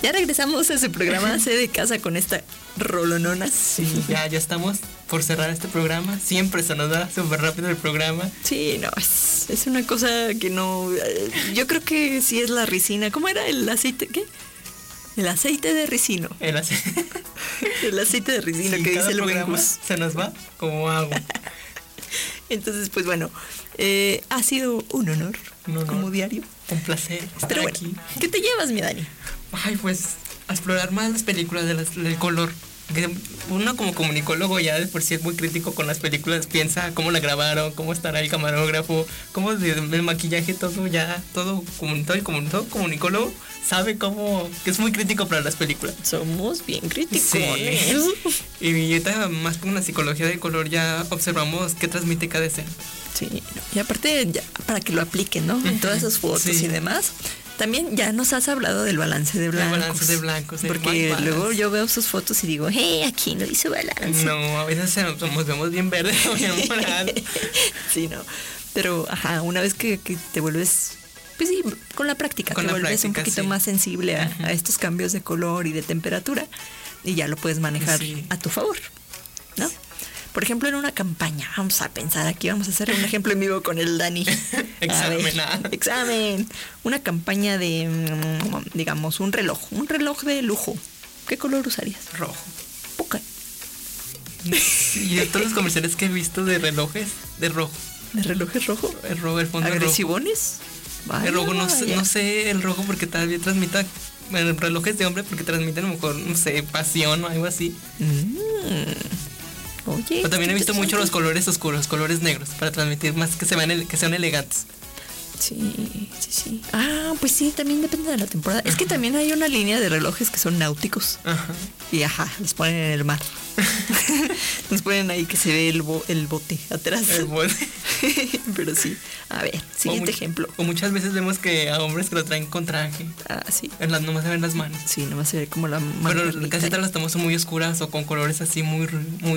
Ya regresamos a su programa C de Casa con esta rolonona. Sí, ya estamos por cerrar este programa. Siempre se nos da súper rápido el programa. Sí, no, es una cosa que no... Yo creo que sí es la ricina. ¿Cómo era el aceite? ¿Qué? El aceite de ricino. El aceite. El aceite de ricino, sí, que dice el programa Wingus. Se nos va como agua. Entonces, pues bueno, ha sido un honor como diario. Un placer estar Pero bueno, aquí. ¿Qué te llevas, mi Dani? Ay, pues a explorar más las películas del color. Que uno como comunicólogo ya de por sí es muy crítico con las películas, piensa cómo la grabaron, cómo estará el camarógrafo, cómo el maquillaje, todo comunicólogo sabe cómo, que es muy crítico para las películas. Somos bien críticos. Sí. Y ahorita más con la psicología del color ya observamos qué transmite cada escena. Sí, y aparte ya, para que lo apliquen, ¿no? En todas esas fotos y demás. También ya nos has hablado del balance de blancos. El balance de blancos. Porque luego yo veo sus fotos y digo, hey, aquí no hizo balance. No, a veces nos vemos bien verdes o bien morados. Sí, no. Pero, una vez que te vuelves, pues sí, con la práctica, te vuelves un poquito más sensible a estos cambios de color y de temperatura y ya lo puedes manejar a tu favor, ¿no? Por ejemplo, en una campaña, vamos a pensar aquí, vamos a hacer un ejemplo en vivo con el Dani. Examen. Una campaña de, digamos, un reloj de lujo. ¿Qué color usarías? Rojo. Poca. Y todos los comerciales que he visto de relojes, de rojo. ¿De relojes rojo? El rojo, el fondo ¿agresivones? Rojo. El rojo, no sé, el rojo porque tal vez transmita, bueno, relojes de hombre porque transmiten a lo mejor, no sé, pasión o algo así. Oye, pero también he visto mucho los colores oscuros, colores negros, para transmitir más que sean elegantes. Sí. Pues sí, también depende de la temporada. Es que también hay una línea de relojes que son náuticos. Y los ponen en el mar. Nos ponen ahí que se ve el bote atrás. El bote. Pero sí. A ver, siguiente ejemplo. O muchas veces vemos que a hombres que lo traen con traje. Sí. Nomás se ven las manos. Sí, nomás se ve como la mano. Pero casi todas las tomas son muy oscuras o con colores así muy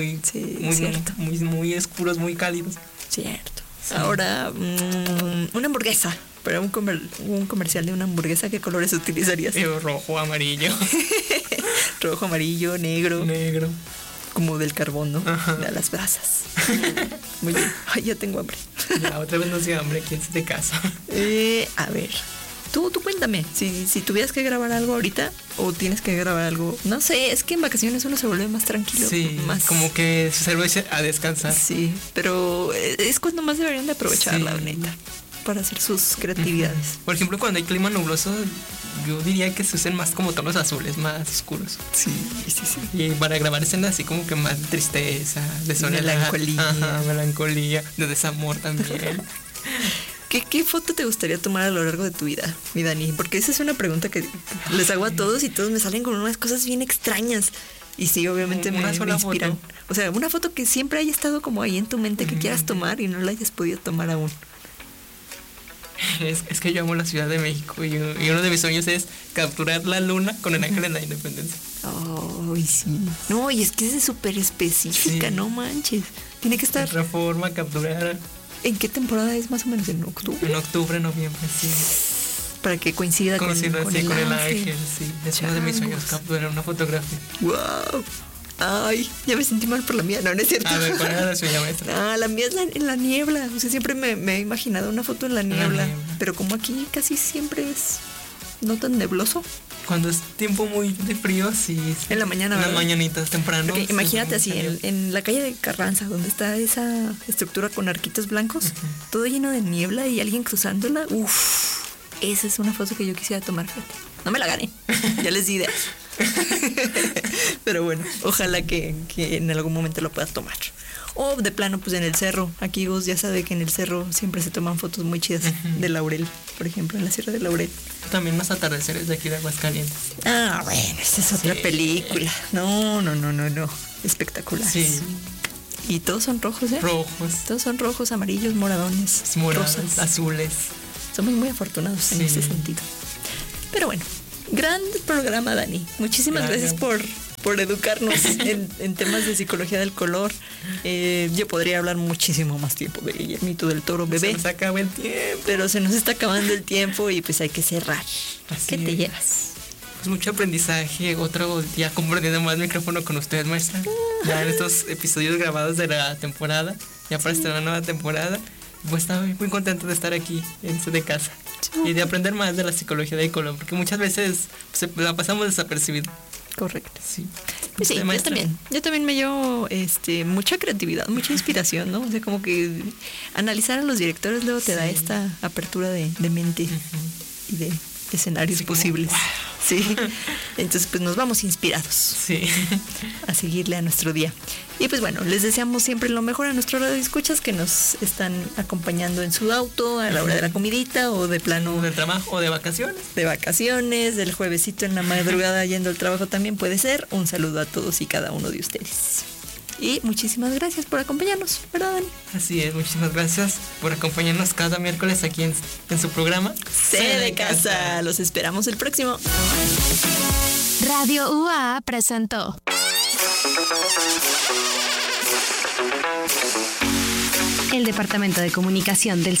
oscuros, muy cálidos. Cierto. Sí. Ahora, una hamburguesa. Pero un comercial de una hamburguesa, ¿qué colores utilizarías? Rojo, amarillo. Rojo, amarillo, negro. Negro. Como del carbón, ¿no? De las brasas. Muy bien. Ay, ya tengo hambre. Ya, otra vez no sé hambre. ¿Quién se te casa? A ver. Tú cuéntame. Si tuvieras que grabar algo ahorita o tienes que grabar algo. No sé, es que en vacaciones uno se vuelve más tranquilo. Sí, más como que se sirve a descansar. Sí, pero es cuando más deberían de aprovechar, la neta, para hacer sus creatividades. Por ejemplo, cuando hay clima nubloso, yo diría que se usen más como tonos azules, más oscuros. Sí. Y para grabar escenas así como que más de tristeza, de soledad, melancolía, de desamor también. ¿Qué foto te gustaría tomar a lo largo de tu vida, mi Dani? Porque esa es una pregunta que les hago a todos y todos me salen con unas cosas bien extrañas. Y sí, obviamente me inspiran. Foto. O sea, una foto que siempre haya estado como ahí en tu mente, que quieras tomar y no la hayas podido tomar aún. Es que yo amo la Ciudad de México y uno de mis sueños es capturar la luna con el ángel en la independencia. Sí. No, y es que es súper específica, no manches. Tiene que estar... Reforma, capturar... ¿En qué temporada es más o menos? ¿En octubre? En octubre, noviembre, sí. Para que coincida con el ángel. Sí. Es uno de mis sueños, capturar una fotografía. ¡Wow! Ay, ya me sentí mal por la mía. No es cierto. A ver, ¿cuál era la suya, maestra? La mía es en la niebla. O sea, siempre me he imaginado una foto en la niebla. Pero como aquí casi siempre es no tan nebloso. Cuando es tiempo muy de frío, sí. En la mañana, en las mañanitas, temprano. Porque imagínate así, en la calle de Carranza, donde está esa estructura con arquitos blancos, todo lleno de niebla y alguien cruzándola. Esa es una foto que yo quisiera tomar, fíjate. No me la gané, ya les di ideas. Pero bueno, ojalá que en algún momento lo puedas tomar. O de plano, pues en el cerro. Aquí vos ya sabes que en el cerro siempre se toman fotos muy chidas de Laurel, por ejemplo, en la Sierra de Laurel. También los atardeceres de aquí de Aguascalientes. Bueno, esa es otra película. No. Espectaculares. Sí. Y todos son rojos, ¿eh? Rojos. Todos son rojos, amarillos, moradones, rosas. Azules. Somos muy afortunados en ese sentido. Pero bueno, gran programa, Dani. Muchísimas gracias por educarnos en temas de psicología del color. Yo podría hablar muchísimo más tiempo de Guillermito del Toro, bebé. Se nos acaba el tiempo. Pero se nos está acabando el tiempo y pues hay que cerrar. ¿Qué te llevas? pues mucho aprendizaje, otro día compartiendo más micrófono con ustedes, maestra. Ya en estos episodios grabados de la temporada, ya para estrenar una nueva temporada. Pues estaba muy contento de estar aquí en de casa y de aprender más de la psicología del color, porque muchas veces la pasamos desapercibido. Correcto. Sí. Pues sí, yo también me llevo mucha creatividad, mucha inspiración, ¿no? O sea, como que analizar a los directores luego te da esta apertura de mente y de escenarios posibles. Wow. Sí. Entonces, pues nos vamos inspirados a seguirle a nuestro día. Y pues bueno, les deseamos siempre lo mejor a nuestros radioescuchas que nos están acompañando en su auto a la hora de la comidita o de plano del trabajo o de vacaciones. De vacaciones, del juevesito en la madrugada yendo al trabajo también puede ser. Un saludo a todos y cada uno de ustedes. Y muchísimas gracias por acompañarnos, ¿verdad, Dani? Así es, muchísimas gracias por acompañarnos cada miércoles aquí en su programa C de Casa. Los esperamos el próximo. Radio UA presentó el Departamento de Comunicación del